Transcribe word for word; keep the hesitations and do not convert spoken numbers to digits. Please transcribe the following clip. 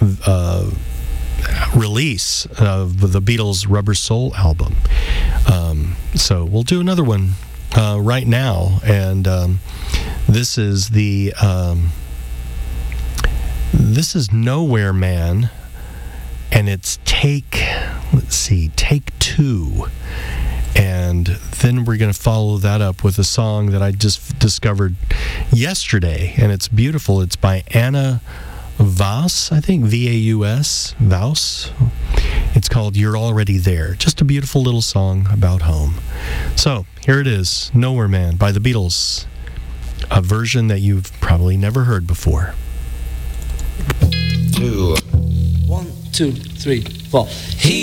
uh, release of the Beatles' Rubber Soul album. Um, so we'll do another one uh, right now, and um, this is the um, this is Nowhere Man, and it's take let's see, take two. And then we're going to follow that up with a song that I just discovered yesterday, and it's beautiful. It's by Anna Vaus, I think, V A U S, Vaus. It's called You're Already There. Just a beautiful little song about home. So here it is, Nowhere Man by the Beatles, a version that you've probably never heard before. Two. One, two, three, four. He